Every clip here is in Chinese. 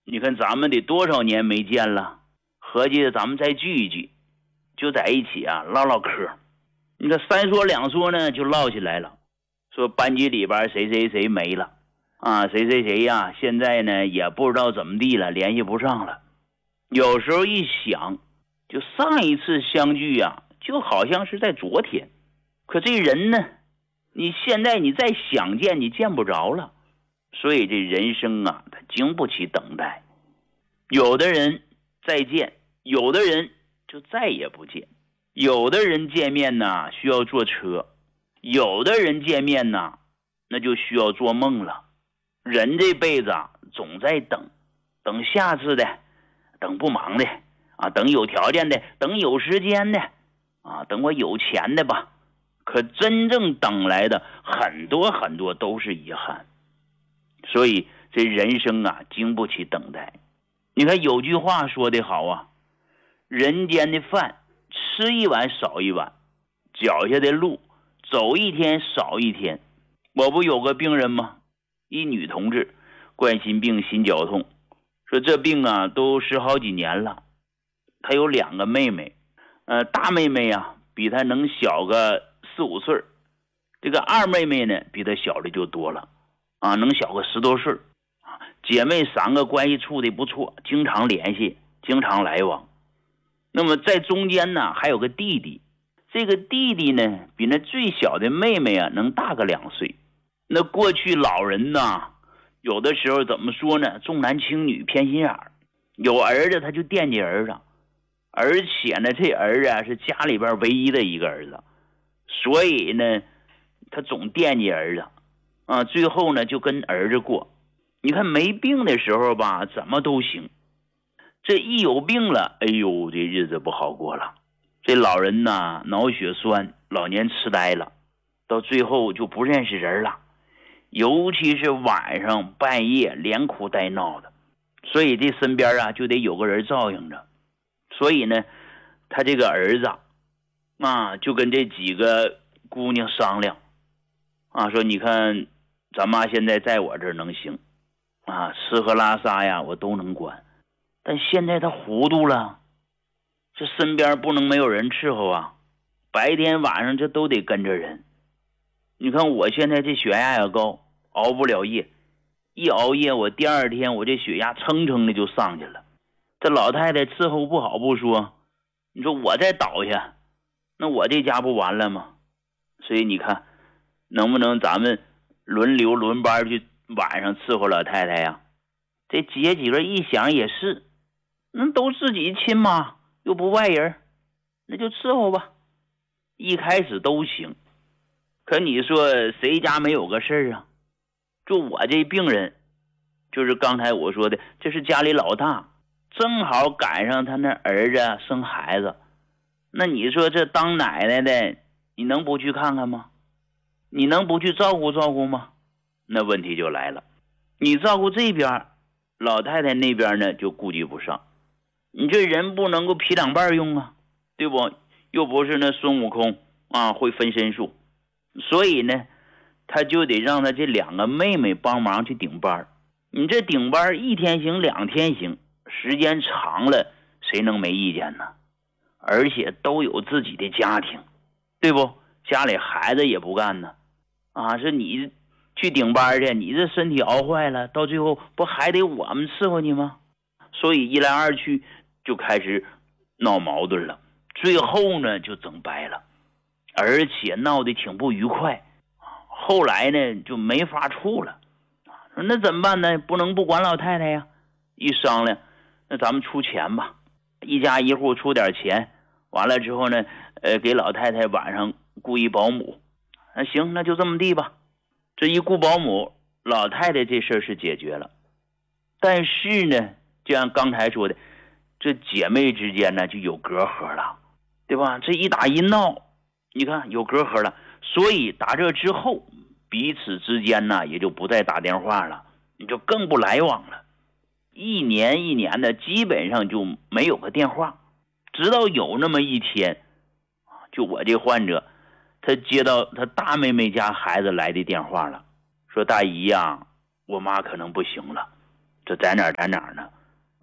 你看咱们得多少年没见了，合计咱们再聚一聚，就在一起啊唠唠嗑。你看三说两说呢就唠起来了，说班级里边谁谁谁没了啊，谁谁谁呀现在呢也不知道怎么地了，联系不上了。有时候一想，就上一次相聚啊就好像是在昨天，可这人呢你现在你再想见你见不着了。所以这人生啊它经不起等待，有的人再见，有的人就再也不见，有的人见面呢需要坐车，有的人见面呢那就需要做梦了。人这辈子啊总在等，等下次的，等不忙的啊，等有条件的，等有时间的啊，等我有钱的吧。可真正等来的很多很多都是遗憾。所以这人生啊经不起等待。你看有句话说得好啊，人间的饭吃一碗少一碗，脚下的路走一天少一天。我不有个病人吗，一女同志，冠心病心绞痛，说这病啊都10好几年了。她有2个妹妹，大妹妹啊比她能小个4、5岁，这个二妹妹呢比她小的就多了啊，能小个10多岁啊。姐妹3个关系处的不错，经常联系，经常来往。那么在中间呢还有个弟弟，这个弟弟呢比那最小的妹妹啊能大个2岁。那过去老人呢有的时候怎么说呢，重男轻女偏心眼儿，有儿子他就惦记儿子，而且呢这儿子啊是家里边唯一的一个儿子，所以呢他总惦记儿子啊，最后呢就跟儿子过。你看没病的时候吧怎么都行，这一有病了，哎呦这日子不好过了。这老人呢脑血栓，老年痴呆了，到最后就不认识人了，尤其是晚上半夜连哭带闹的，所以这身边啊就得有个人照应着。所以呢他这个儿子啊就跟这几个姑娘商量啊，说你看咱妈现在在我这儿能行啊，吃喝拉撒呀我都能管，但现在他糊涂了，这身边不能没有人伺候啊，白天晚上这都得跟着人。你看我现在这血压也高，熬不了夜，一熬夜我第2天我这血压蹭蹭的就上去了。这老太太伺候不好不说，你说我再倒下，那我这家不完了吗？所以你看能不能咱们轮流轮班去晚上伺候老太太呀？这姐几个一想也是，那都自己亲妈又不外人，那就伺候吧。一开始都行，可你说谁家没有个事儿啊？就我这病人，就是刚才我说的，这是家里老大，正好赶上他那儿子生孩子，那你说这当奶奶的你能不去看看吗？你能不去照顾照顾吗？那问题就来了，你照顾这边，老太太那边呢就顾及不上，你这人不能够劈两半用啊，对不？又不是那孙悟空啊会分身术，所以呢他就得让他这2个妹妹帮忙去顶班。你这顶班1天行2天行，时间长了谁能没意见呢？而且都有自己的家庭，对不？家里孩子也不干呢啊，是你去顶班去，你这身体熬坏了，到最后不还得我们伺候你吗？所以一来二去就开始闹矛盾了，最后呢就整掰了，而且闹得挺不愉快。后来呢就没法处了，那怎么办呢？不能不管老太太呀。一商量，那咱们出钱吧，一家一户出点钱，完了之后呢给老太太晚上雇一保姆。那行，那就这么地吧。这一雇保姆，老太太这事儿是解决了。但是呢就像刚才说的，这姐妹之间呢就有隔阂了，对吧？这一打一闹，你看有隔阂了，所以打这之后彼此之间呢也就不再打电话了，你就更不来往了，一年一年的基本上就没有个电话。直到有那么一天，就我这患者他接到他大妹妹家孩子来的电话了，说大姨呀，我妈可能不行了，这在哪儿呢，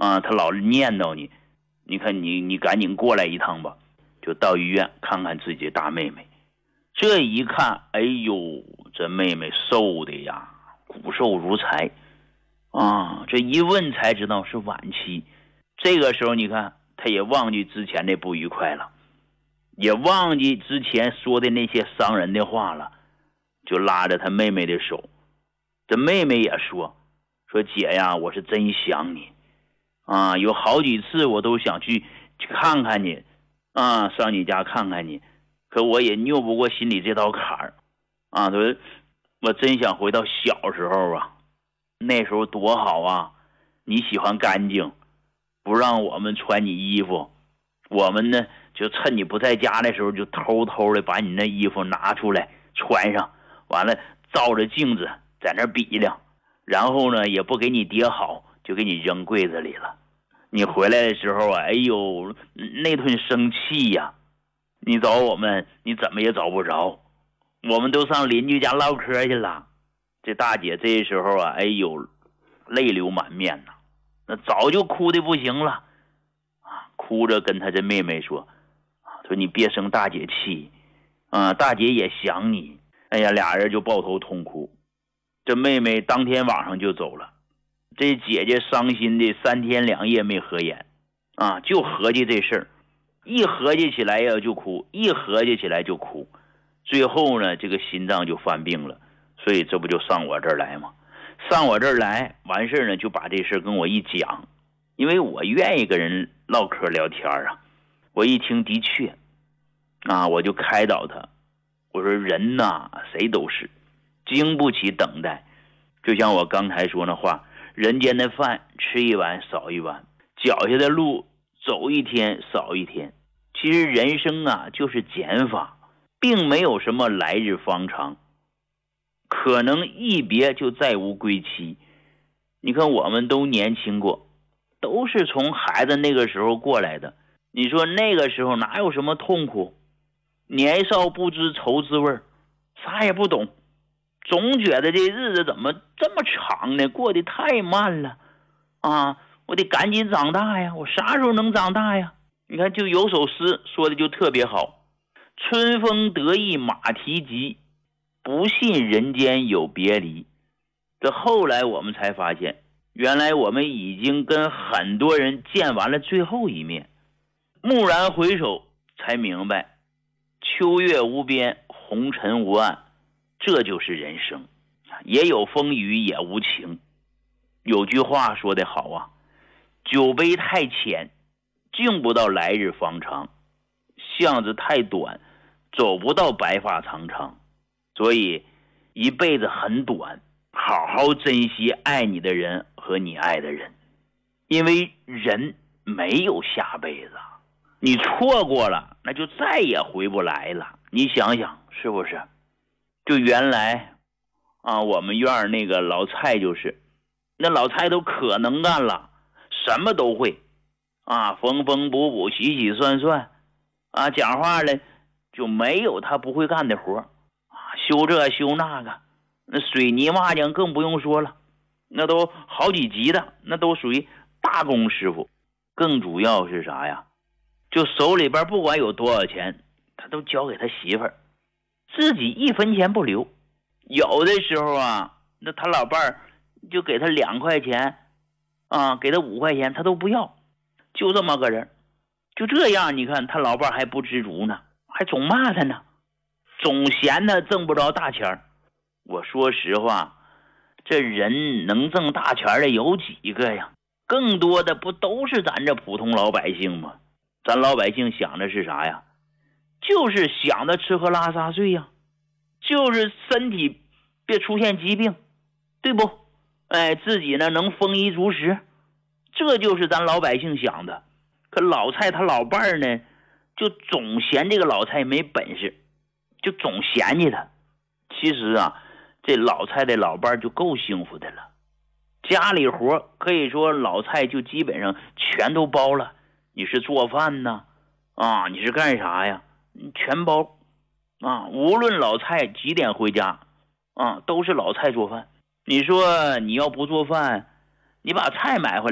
他老念叨你，你看你赶紧过来一趟吧，就到医院看看自己的大妹妹。这一看，哎呦，这妹妹瘦的呀，骨瘦如柴这一问才知道是晚期。这个时候你看，他也忘记之前的不愉快了，也忘记之前说的那些伤人的话了，就拉着他妹妹的手。这妹妹也说姐呀，我是真想你有好几次我都想去看看你上你家看看你，可我也拗不过心里这道坎儿他说我真想回到小时候那时候多好啊，你喜欢干净，不让我们穿你衣服，我们呢就趁你不在家的时候就偷偷的把你那衣服拿出来穿上，完了照着镜子在那比量，然后呢也不给你叠好，就给你扔柜子里了。你回来的时候哎呦那顿生气呀，你找我们你怎么也找不着，我们都上邻居家唠嗑去了。这大姐这时候哎呦泪流满面那早就哭得不行了哭着跟她这妹妹说你别生大姐气大姐也想你。哎呀，俩人就抱头痛哭。这妹妹当天晚上就走了，这姐姐伤心的3天2夜没合眼就合计这事儿，一合计起来呀就哭，一合计起来就哭，最后呢这个心脏就犯病了，所以这不就上我这儿来吗？上我这儿来完事儿呢，就把这事儿跟我一讲，因为我愿意跟人唠嗑聊天我一听的确我就开导他，我说人呐谁都是经不起等待，就像我刚才说那话，人间的饭吃一碗少一碗，脚下的路走一天少一天。其实人生就是减法，并没有什么来日方长，可能一别就再无归期。你看我们都年轻过，都是从孩子那个时候过来的，你说那个时候哪有什么痛苦，年少不知愁滋味，啥也不懂，总觉得这日子怎么这么长呢，过得太慢了我得赶紧长大呀，我啥时候能长大呀？你看就有首诗说的就特别好，春风得意马蹄疾，不信人间有别离。这后来我们才发现，原来我们已经跟很多人见完了最后一面，蓦然回首才明白，秋月无边，红尘无岸，这就是人生，也有风雨也无情。有句话说得好酒杯太浅，敬不到来日方长，巷子太短，走不到白发苍苍。所以一辈子很短，好好珍惜爱你的人和你爱的人，因为人没有下辈子，你错过了那就再也回不来了。你想想是不是？就原来我们院那个老蔡就是，那老蔡都可能干了，什么都会缝缝补补洗洗涮涮讲话了就没有他不会干的活修这修那个，那水泥抹匠更不用说了，那都好几级的，那都属于大工师傅。更主要是啥呀？就手里边不管有多少钱，他都交给他媳妇儿，自己1分钱不留。有的时候那他老伴儿就给他2块钱给他5块钱他都不要，就这么个人。就这样你看他老伴儿还不知足呢，还总骂他呢，总嫌他挣不着大钱。我说实话，这人能挣大钱的有几个呀？更多的不都是咱这普通老百姓吗？咱老百姓想的是啥呀？就是想着吃喝拉撒睡呀，就是身体别出现疾病，对不？自己呢能丰衣足食，这就是咱老百姓想的。可老蔡他老伴儿呢，就总嫌这个老蔡没本事，就总嫌弃他。其实这老蔡的老伴儿就够幸福的了，家里活可以说老蔡就基本上全都包了。你是做饭呢你是干啥呀？全包无论老蔡几点回家都是老蔡做饭。你说你要不做饭，你把菜买回来